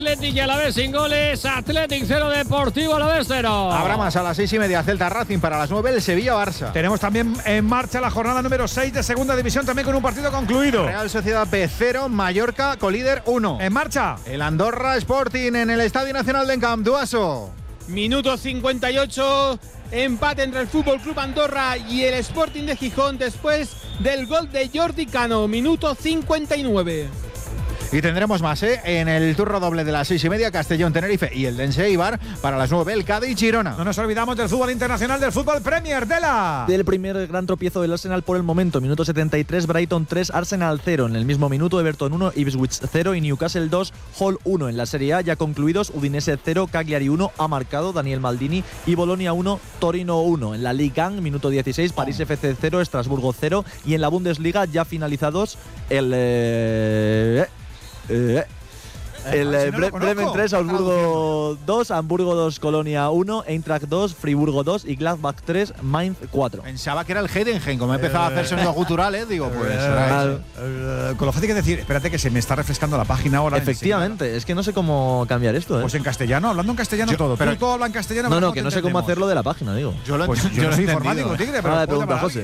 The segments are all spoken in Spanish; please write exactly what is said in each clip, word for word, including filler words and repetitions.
Athletic y Alavés sin goles, Athletic cero, Deportivo Alavés cero. Habrá más a las seis y media, Celta Racing, para las nueve el Sevilla-Barça. Tenemos también en marcha la jornada número seis de Segunda División, también con un partido concluido. Real Sociedad B cero, Mallorca colíder uno. En marcha el Andorra Sporting en el Estadio Nacional de Camp Duaso. Minuto cincuenta y ocho, empate entre el Fútbol Club Andorra y el Sporting de Gijón después del gol de Jordi Cano, minuto cincuenta y nueve. Y tendremos más, ¿eh? En el turno doble de las seis y media, Castellón-Tenerife y el Dense Eibar. Para las nueve, el Cádiz-Girona. No nos olvidamos del fútbol internacional, del fútbol Premier, de la... Del primer gran tropiezo del Arsenal por el momento. Minuto setenta y tres, Brighton tres, Arsenal cero. En el mismo minuto, Everton uno, Ipswich cero y Newcastle dos, Hull uno. En la Serie A, ya concluidos, Udinese cero, Cagliari uno, ha marcado Daniel Maldini, y Bolonia uno, Torino uno. En la Ligue uno, minuto dieciséis, París F C cero, Estrasburgo cero. Y en la Bundesliga, ya finalizados, el... Eh, Eh, el eh, si no Bremen tres, Augsburgo dos, Hamburgo dos, Colonia uno, Eintracht dos, Friburgo dos y Gladbach tres, Mainz cuatro. Pensaba que era el Heidenheim, como empezaba eh, a hacer sonidos guturales, digo, pues. Eh, eh, con lo fácil que decir, espérate que se me está refrescando la página ahora. Efectivamente, es que no sé cómo cambiar esto. ¿eh? Pues en castellano, hablando en castellano yo, todo. Pero tú todo habla en castellano. No, no, que no sé cómo hacerlo de la página, digo. Yo lo pues yo no soy informático, tigre, pero. Ahora pregunta José.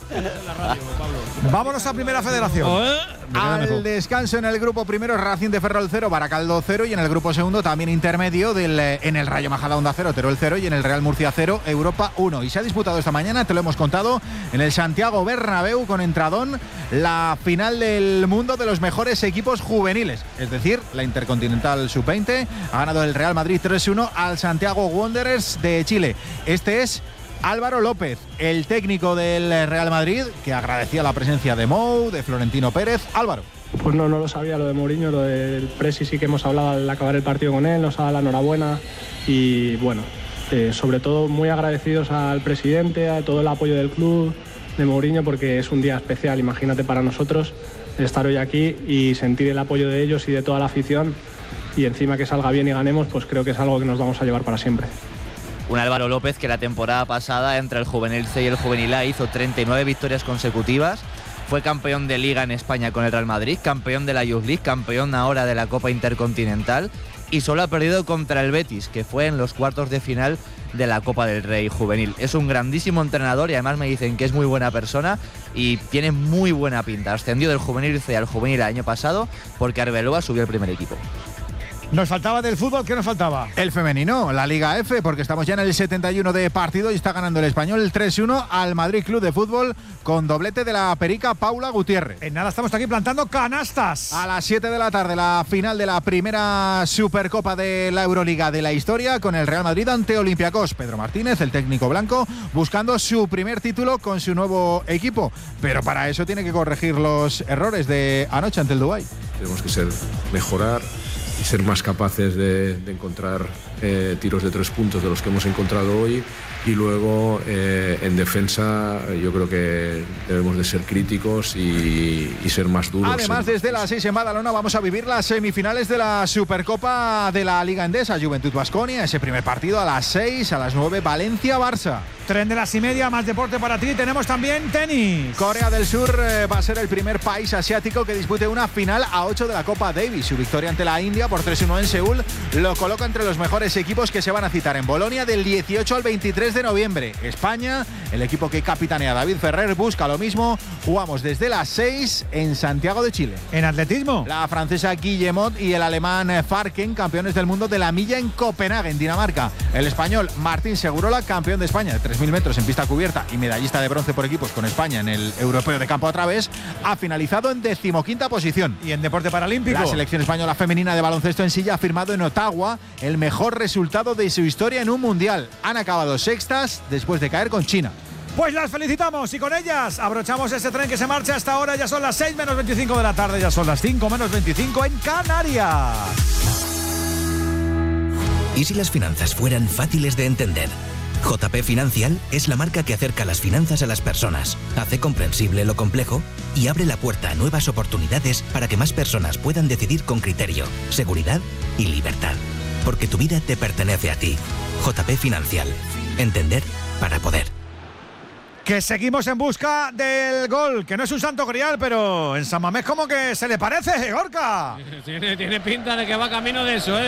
Vámonos a Primera Federación. ¿Eh? Al descanso en el grupo primero, Racing de Ferrol cero, Baracaldo cero, y en el grupo segundo también intermedio del, en el Rayo Majadahonda cero, Teruel cero, y en el Real Murcia cero, Europa uno. Y se ha disputado esta mañana, te lo hemos contado, en el Santiago Bernabéu con entradón, la final del mundo de los mejores equipos juveniles, es decir, la Intercontinental sub veinte. Ha ganado el Real Madrid tres uno al Santiago Wanderers de Chile. Este es Álvaro López, el técnico del Real Madrid, que agradecía la presencia de Mou, de Florentino Pérez. Álvaro. Pues no, no lo sabía lo de Mourinho, lo del Presi sí que hemos hablado al acabar el partido con él, nos ha dado la enhorabuena y bueno, eh, sobre todo muy agradecidos al presidente, a todo el apoyo del club, de Mourinho, porque es un día especial, imagínate para nosotros estar hoy aquí y sentir el apoyo de ellos y de toda la afición, y encima que salga bien y ganemos, pues creo que es algo que nos vamos a llevar para siempre. Un Álvaro López que la temporada pasada entre el Juvenil C y el Juvenil A hizo treinta y nueve victorias consecutivas, fue campeón de Liga en España con el Real Madrid, campeón de la Youth League, campeón ahora de la Copa Intercontinental, y solo ha perdido contra el Betis, que fue en los cuartos de final de la Copa del Rey juvenil. Es un grandísimo entrenador y además me dicen que es muy buena persona y tiene muy buena pinta. Ascendió del Juvenil C al Juvenil el año pasado porque Arbeloa subió al primer equipo. Nos faltaba del fútbol, ¿qué nos faltaba? El femenino, la Liga F, porque estamos ya en el setenta y uno de partido y está ganando el Español tres uno al Madrid Club de Fútbol con doblete de la perica Paula Gutiérrez. En nada estamos aquí plantando canastas. A las siete de la tarde, la final de la primera Supercopa de la Euroliga de la historia con el Real Madrid ante Olympiacos. Pedro Martínez, el técnico blanco, buscando su primer título con su nuevo equipo. Pero para eso tiene que corregir los errores de anoche ante el Dubái. Tenemos que ser, mejorar y ser más capaces de, de encontrar eh, tiros de tres puntos de los que hemos encontrado hoy, y luego eh, en defensa yo creo que debemos de ser críticos y, y ser más duros. Además, en... desde las seis en Badalona vamos a vivir las semifinales de la Supercopa de la Liga Endesa, Juventud Baskonia, ese primer partido a las seis, a las nueve Valencia-Barça. Tren de las y media, más deporte para ti. Tenemos también tenis. Corea del Sur eh, va a ser el primer país asiático que dispute una final a ocho de la Copa Davis. Su victoria ante la India por tres uno en Seúl lo coloca entre los mejores equipos que se van a citar en Bolonia del dieciocho al veintitrés de noviembre. España, el equipo que capitanea David Ferrer, busca lo mismo. Jugamos desde las seis en Santiago de Chile. En atletismo, la francesa Guillemot y el alemán Farken, campeones del mundo de la milla en Copenhague, en Dinamarca. El español Martín Segurola, campeón de España de tres mil metros en pista cubierta y medallista de bronce por equipos con España en el Europeo de Campo a Través, ha finalizado en decimoquinta posición. Y en deporte paralímpico, la selección española femenina de baloncesto en silla ha firmado en Ottawa el mejor resultado de su historia en un mundial. Han acabado sextas después de caer con China. Pues las felicitamos y con ellas abrochamos ese tren que se marcha hasta ahora. Ya son las seis menos veinticinco de la tarde, ya son las cinco menos veinticinco en Canarias. ¿Y si las finanzas fueran fáciles de entender? J P Financial es la marca que acerca las finanzas a las personas, hace comprensible lo complejo y abre la puerta a nuevas oportunidades para que más personas puedan decidir con criterio, seguridad y libertad. Porque tu vida te pertenece a ti. J P Financial. Entender para poder. Que seguimos en busca del gol, que no es un santo grial, pero en San Mamés como que se le parece, Gorka. Tiene, tiene pinta de que va camino de eso, ¿eh?